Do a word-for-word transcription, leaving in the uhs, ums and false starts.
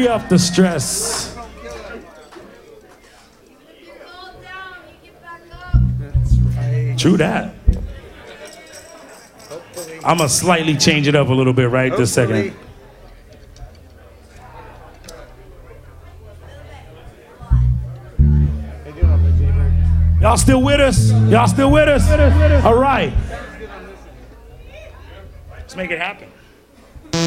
off the stress. True that. I'm going to slightly change it up a little bit right this second. Y'all still with us? Y'all still with us? All right. Let's make it happen.